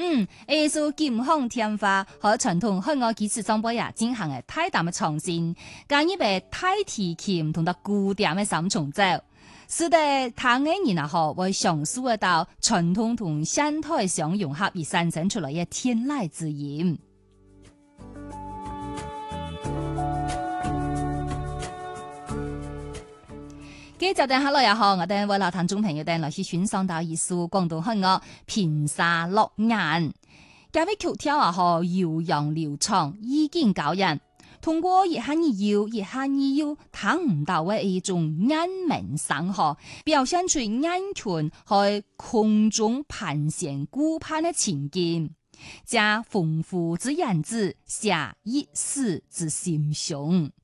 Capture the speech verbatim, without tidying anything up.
嗯，藝術金紅添花和傳統漢樂基礎裝備也進行嘅大膽嘅創新，加入嘅大提琴同埋古典嘅三重奏，使得唐嘅人啊嗬會享受得到傳統同現代相融合而產生出來嘅天籟之音。今集定下來也好，我哋為老聽眾朋友哋來去欣賞到一首廣東漢樂《平沙落雁》，這位曲調啊嗬悠揚流暢，意境高人。通過一下你要，一下你要，聽唔到嘅一種雁鳴聲嗬，表現出雁群喺空中盤旋顧盼嘅情景，加豐富之言辭，寫意史之心胸。